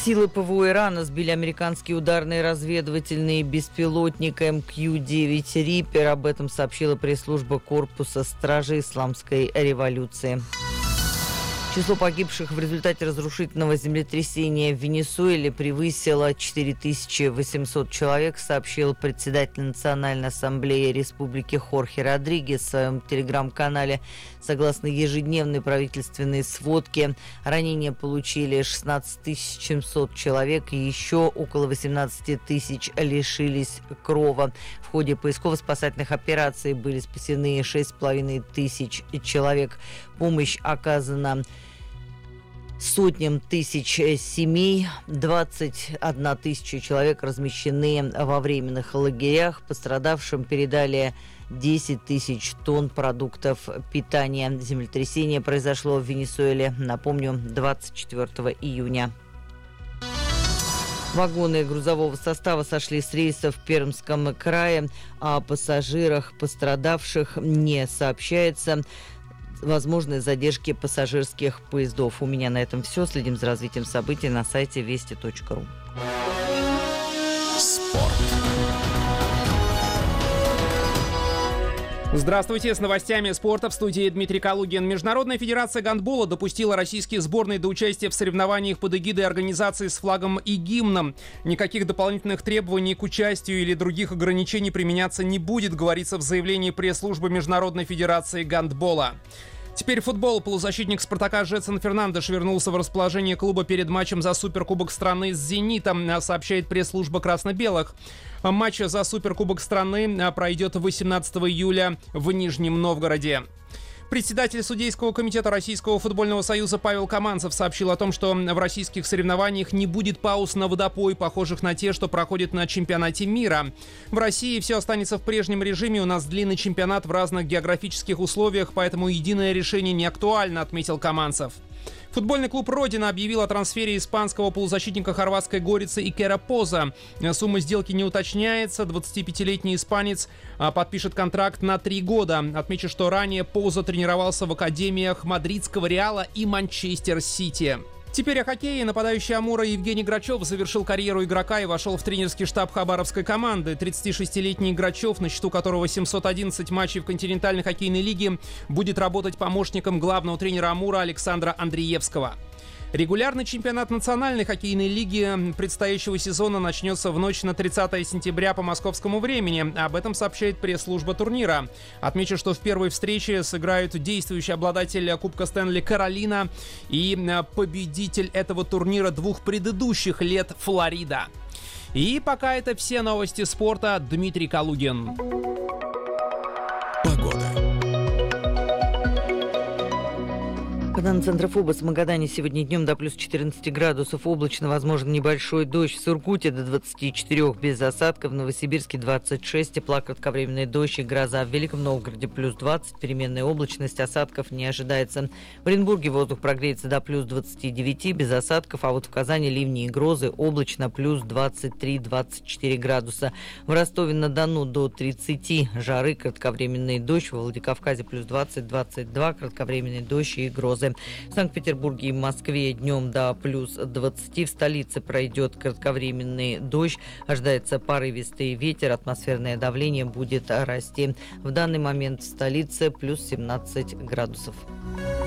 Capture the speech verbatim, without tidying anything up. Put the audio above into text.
Силы ПВО Ирана сбили американский ударный разведывательный беспилотник эм кью девять «Риппер». Об этом сообщила пресс-служба Корпуса стражей исламской революции. Число погибших в результате разрушительного землетрясения в Венесуэле превысило четыре тысячи восемьсот человек, сообщил председатель Национальной ассамблеи республики Хорхе Родригес в своем телеграм-канале. Согласно ежедневной правительственной сводке, ранения получили шестнадцать тысяч семьсот человек и еще около восемнадцать тысяч лишились крова. В ходе поисково-спасательных операций были спасены шесть с половиной тысяч человек. Помощь оказана сотням тысяч семей, двадцать одна тысяча человек размещены во временных лагерях. Пострадавшим передали десять тысяч тонн продуктов питания. Землетрясение произошло в Венесуэле, напомню, двадцать четвёртого июня. Вагоны грузового состава сошли с рейса в Пермском крае. О пассажирах, пострадавших, не сообщается. Возможны задержки пассажирских поездов. У меня на этом все. Следим за развитием событий на сайте вести точка ру. Спорт. Здравствуйте, с новостями спорта в студии Дмитрий Калугин. Международная федерация гандбола допустила российские сборные до участия в соревнованиях под эгидой организации с флагом и гимном. Никаких дополнительных требований к участию или других ограничений применяться не будет, говорится в заявлении пресс-службы Международной федерации гандбола. Теперь футбол. Полузащитник «Спартака» Жедсон Фернандеш вернулся в расположение клуба перед матчем за Суперкубок страны с «Зенитом», сообщает пресс-служба красно-белых. Матч за Суперкубок страны пройдет восемнадцатого июля в Нижнем Новгороде. Председатель судейского комитета Российского футбольного союза Павел Каманцев сообщил о том, что в российских соревнованиях не будет пауз на водопой, похожих на те, что проходят на чемпионате мира. В России все останется в прежнем режиме, у нас длинный чемпионат в разных географических условиях, поэтому единое решение не актуально, отметил Каманцев. Футбольный клуб «Родина» объявил о трансфере испанского полузащитника хорватской «Горицы» Икера Поза. Сумма сделки не уточняется. двадцатипятилетний испанец подпишет контракт на три года. Отмечу, что ранее Поза тренировался в академиях мадридского «Реала» и «Манчестер Сити». Теперь о хоккее. Нападающий «Амура» Евгений Грачев завершил карьеру игрока и вошел в тренерский штаб хабаровской команды. тридцатишестилетний Грачев, на счету которого семьсот одиннадцать матчей в континентальной хоккейной лиге, будет работать помощником главного тренера «Амура» Александра Андреевского. Регулярный чемпионат национальной хоккейной лиги предстоящего сезона начнется в ночь на тридцатое сентября по московскому времени. Об этом сообщает пресс-служба турнира. Отмечу, что в первой встрече сыграют действующий обладатель Кубка Стэнли Каролина и победитель этого турнира двух предыдущих лет Флорида. И пока это все новости спорта. Дмитрий Калугин. Погода. По данным Центра ФОБОС, в Магадане сегодня днем до плюс четырнадцати градусов, облачно, возможен небольшой дождь. В Сургуте до двадцати четырёх без осадков, в Новосибирске двадцать шесть, тепла, кратковременный дождь и гроза. В Великом Новгороде плюс двадцать, переменная облачность, осадков не ожидается. В Оренбурге воздух прогреется до плюс двадцати девяти, без осадков, а вот в Казани ливни и грозы, облачно, плюс двадцать три - двадцать четыре градуса. В Ростове-на-Дону до тридцати, жары, кратковременный дождь. Во Владикавказе плюс двадцать - двадцать два, кратковременный дождь и грозы. В Санкт-Петербурге и Москве днем до плюс двадцати. В столице пройдет кратковременный дождь. Ожидается порывистый ветер. Атмосферное давление будет расти. В данный момент в столице плюс семнадцать градусов.